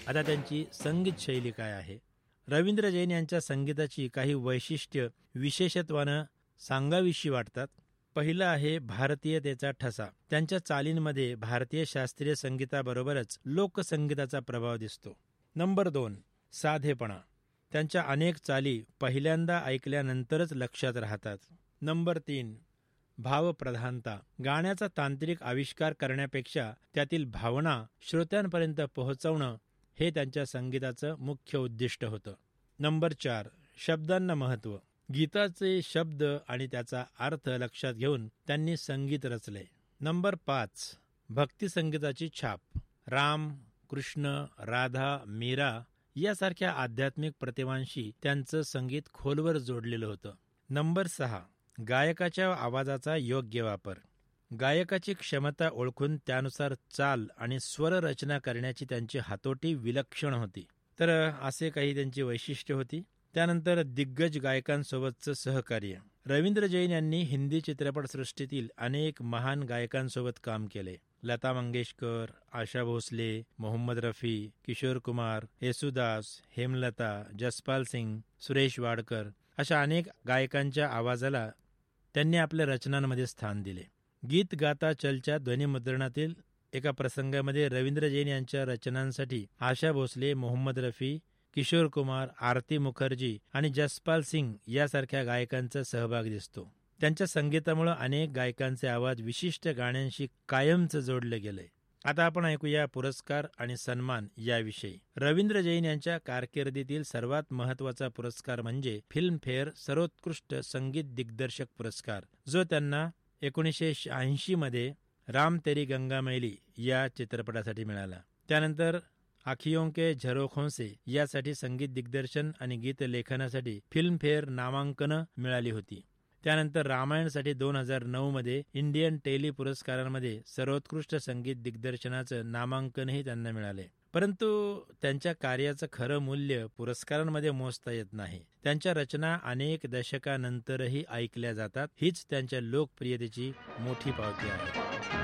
आता त्यांची संगीत शैली काय आहे? रवींद्र जैन यांच्या संगीताची काही वैशिष्ट्य विशेषत्वानं सांगावीशी वाटतात. पहिलं आहे भारतीयतेचा ठसा. त्यांच्या चालींमध्ये भारतीय शास्त्रीय संगीताबरोबरच लोकसंगीताचा प्रभाव दिसतो. नंबर 2, साधेपणा. त्यांच्या अनेक चाली पहिल्यांदा ऐकल्यानंतरच लक्षात राहतात. नंबर 3, भावप्रधानता. गाण्याचा तांत्रिक आविष्कार करण्यापेक्षा त्यातील भावना श्रोत्यांपर्यंत पोहोचवणं हे त्यांच्या संगीताचं मुख्य उद्दिष्ट होतं. नंबर 4, शब्दांना महत्त्व. गीताचे शब्द आणि त्याचा अर्थ लक्षात घेऊन त्यांनी संगीत रचले. नंबर 5, भक्ती संगीताची छाप. राम, कृष्ण, राधा, मीरा यासारख्या आध्यात्मिक प्रतिमांशी त्यांचं संगीत खोलवर जोडलेलं होतं. नंबर 6, गायकाच्या आवाजाचा योग्य वापर. गायकाची क्षमता ओळखून त्यानुसार चाल आणि स्वर रचना करण्याची त्यांची हातोटी विलक्षण होती. तर असे काही त्यांची वैशिष्ट्य होती. त्यानंतर दिग्गज गायकांसोबतचं सहकार्य. रवींद्र जैन यांनी हिंदी चित्रपटसृष्टीतील अनेक महान गायकांसोबत काम केले. लता मंगेशकर, आशा भोसले, मोहम्मद रफी, किशोर कुमार, येसुदास, हेमलता, जसपाल सिंग, सुरेश वाडकर अशा अनेक गायकांच्या आवाजाला त्यांनी आपल्या रचनांमध्ये स्थान दिले. गीत गाता चलच्या ध्वनिमुद्रणातील एका प्रसंगामध्ये रवींद्र जैन यांच्या रचनांसाठी आशा भोसले, मोहम्मद रफी, किशोर कुमार, आरती मुखर्जी आणि जसपाल सिंग यासारख्या गायकांचा सहभाग दिसतो. त्यांच्या संगीतामुळे अनेक गायकांचे आवाज विशिष्ट गाण्यांशी कायमच जोडले गेले. आता आपण ऐकूया पुरस्कार आणि सन्मान याविषयी. रवींद्र जैन यांच्या कारकिर्दीतील सर्वात महत्वाचा पुरस्कार म्हणजे फिल्मफेअर सर्वोत्कृष्ट संगीत दिग्दर्शक पुरस्कार, जो त्यांना 1980 मध्ये राम तेरी गंगा मैली या चित्रपटासाठी मिळाला. त्यानंतर आखियों के झरोखों से यासाठी संगीत दिग्दर्शन आणि गीत लेखनासाठी फिल्मफेअर नामांकनं मिळाली होती. त्यानंतर रामायणसाठी 2009 मध्ये इंडियन टेली पुरस्कारांमध्ये सर्वोत्कृष्ट संगीत दिग्दर्शनाचं नामांकनही त्यांना मिळाले. परंतु त्यांच्या कार्याचं खरं मूल्य पुरस्कारांमध्ये मोजता येत नाही. त्यांच्या रचना अनेक दशकानंतरही ऐकल्या जातात. हीच त्यांच्या लोकप्रियतेची मोठी पावती आहे.